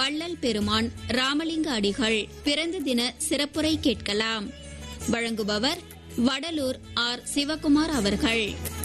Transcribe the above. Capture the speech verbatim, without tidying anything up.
வள்ளல் பெருமான் ராமலிங்க அடிகள் பிறந்த தின சிறப்புரை கேட்கலாம். வழங்குபவர் வடலூர் ஆர் சிவகுமார் அவர்கள்.